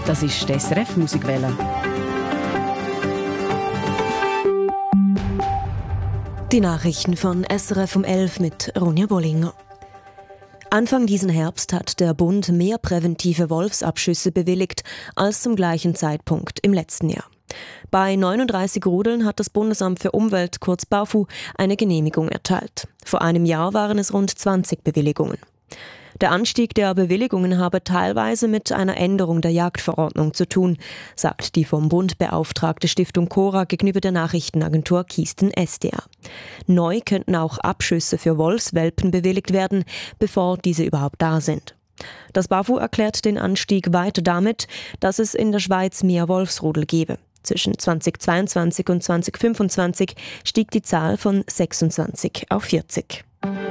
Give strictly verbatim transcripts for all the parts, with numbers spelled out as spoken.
Das ist die S R F Musikwelle. Die Nachrichten von S R F um elf mit Ronja Bollinger. Anfang diesen Herbst hat der Bund mehr präventive Wolfsabschüsse bewilligt als zum gleichen Zeitpunkt im letzten Jahr. Bei neununddreißig Rudeln hat das Bundesamt für Umwelt, kurz BAFU, eine Genehmigung erteilt. Vor einem Jahr waren es rund zwanzig Bewilligungen. Der Anstieg der Bewilligungen habe teilweise mit einer Änderung der Jagdverordnung zu tun, sagt die vom Bund beauftragte Stiftung Cora gegenüber der Nachrichtenagentur Kisten S D A. Neu könnten auch Abschüsse für Wolfswelpen bewilligt werden, bevor diese überhaupt da sind. Das BAFU erklärt den Anstieg weiter damit, dass es in der Schweiz mehr Wolfsrudel gebe. Zwischen zweitausendzweiundzwanzig und zweitausendfünfundzwanzig stieg die Zahl von sechsundzwanzig auf vierzig.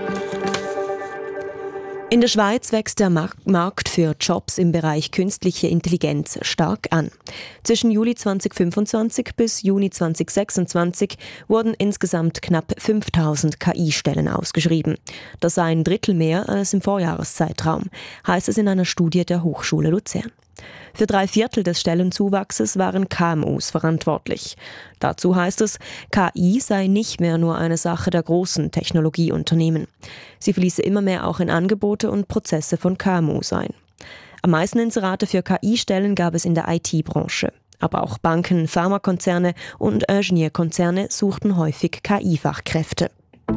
In der Schweiz wächst der Markt für Jobs im Bereich künstliche Intelligenz stark an. Zwischen Juli zweitausendfünfundzwanzig bis Juni zweitausendsechsundzwanzig wurden insgesamt knapp fünftausend K I-Stellen ausgeschrieben. Das sei ein Drittel mehr als im Vorjahreszeitraum, heißt es in einer Studie der Hochschule Luzern. Für drei Viertel des Stellenzuwachses waren K M Us verantwortlich. Dazu heißt es, K I sei nicht mehr nur eine Sache der großen Technologieunternehmen. Sie fließe immer mehr auch in Angebote und Prozesse von K M Us ein. Am meisten Inserate für K I-Stellen gab es in der I T-Branche. Aber auch Banken, Pharmakonzerne und Ingenieurkonzerne suchten häufig K I-Fachkräfte.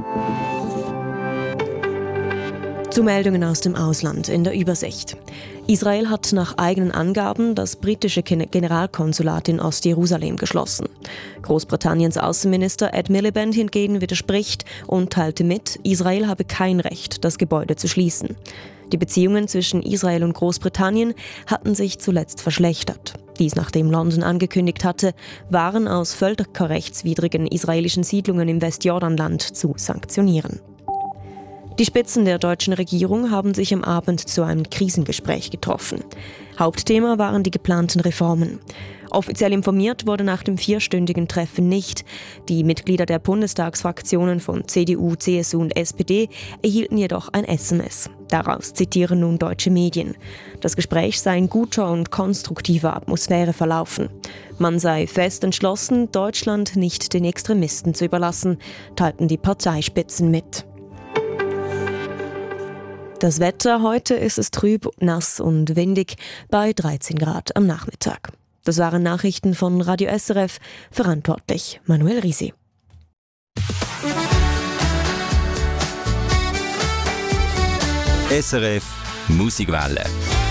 Zu Meldungen aus dem Ausland in der Übersicht. Israel hat nach eigenen Angaben das britische Generalkonsulat in Ostjerusalem geschlossen. Großbritanniens Außenminister Ed Miliband hingegen widerspricht und teilte mit, Israel habe kein Recht, das Gebäude zu schließen. Die Beziehungen zwischen Israel und Großbritannien hatten sich zuletzt verschlechtert. Dies nachdem London angekündigt hatte, Waren aus völkerrechtswidrigen israelischen Siedlungen im Westjordanland zu sanktionieren. Die Spitzen der deutschen Regierung haben sich am Abend zu einem Krisengespräch getroffen. Hauptthema waren die geplanten Reformen. Offiziell informiert wurde nach dem vierstündigen Treffen nicht. Die Mitglieder der Bundestagsfraktionen von C D U, C S U und S P D erhielten jedoch ein S M S. Daraus zitieren nun deutsche Medien. Das Gespräch sei in guter und konstruktiver Atmosphäre verlaufen. Man sei fest entschlossen, Deutschland nicht den Extremisten zu überlassen, teilten die Parteispitzen mit. Das Wetter: Heute ist es trüb, nass und windig bei dreizehn Grad am Nachmittag. Das waren Nachrichten von Radio S R F, verantwortlich Manuel Risi. S R F Musikwelle.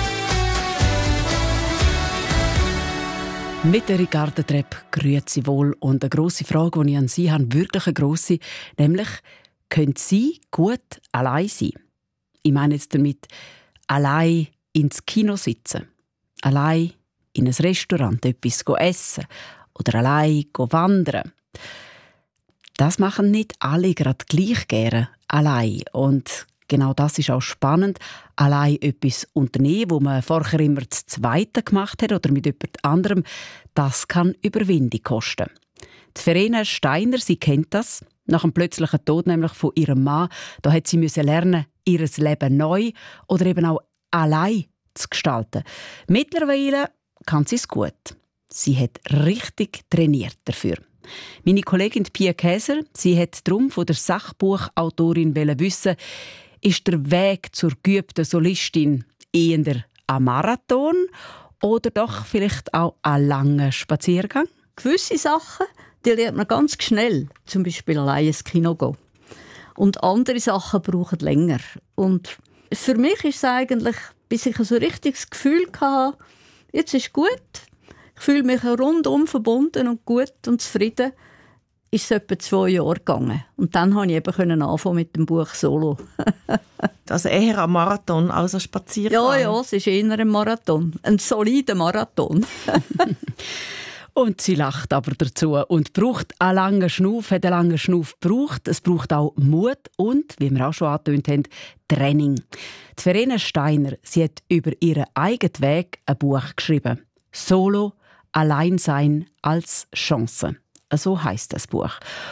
Mit der Ricarda Trepp, grüezi wohl. Und eine grosse Frage, die ich an Sie habe, wirklich eine grosse, nämlich, können Sie gut allein sein? Ich meine jetzt damit, allein ins Kino sitzen, allein in ein Restaurant etwas essen oder allein wandern. Das machen nicht alle gerade gleich gerne allein. Und genau das ist auch spannend. Allein etwas unternehmen, wo man vorher immer das Zweite gemacht hat oder mit jemand anderem, das kann Überwindung kosten. Die Verena Steiner, sie kennt das. Nach dem plötzlichen Tod nämlich von ihrem Mann, da hat sie müssen lernen, ihr Leben neu oder eben auch allein zu gestalten. Mittlerweile kann sie es gut. Sie hat richtig trainiert dafür. Meine Kollegin Pia Käser, sie hat darum von der Sachbuchautorin wissen, ist der Weg zur geübten Solistin eher ein Marathon oder doch vielleicht auch ein langer Spaziergang? Gewisse Sachen, die lernt man ganz schnell, zum Beispiel allein ins Kino gehen. Und andere Sachen brauchen länger. Und für mich ist es eigentlich, bis ich so ein richtiges Gefühl hatte, jetzt ist gut, ich fühle mich rundum verbunden und gut und zufrieden, ist es etwa zwei Jahre gegangen. Und dann konnte ich eben anfangen mit dem Buch Solo. Also eher ein Marathon als ein Spaziergang? Ja, ja, es ist eher ein Marathon. Ein solider Marathon. Und sie lacht aber dazu und braucht einen langen Schnuff, hat einen langen Schnuff gebraucht. Es braucht auch Mut und, wie wir auch schon angetönt haben, Training. Die Verena Steiner, sie hat über ihren eigenen Weg ein Buch geschrieben. «Solo, Alleinsein als Chance». So heisst das Buch.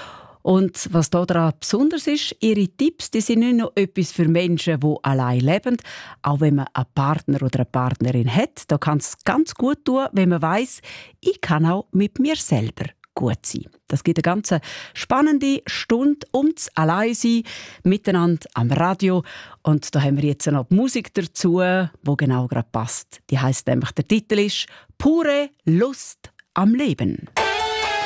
Und was daran besonders ist, ihre Tipps, die sind nicht nur etwas für Menschen, die allein leben. Auch wenn man einen Partner oder eine Partnerin hat, da kann es ganz gut tun, wenn man weiss, ich kann auch mit mir selber gut sein. Das gibt eine ganz spannende Stunde ums Alleinsein miteinander am Radio. Und da haben wir jetzt noch die Musik dazu, die genau gerade passt. Die heisst nämlich, der Titel ist «Pure Lust am Leben».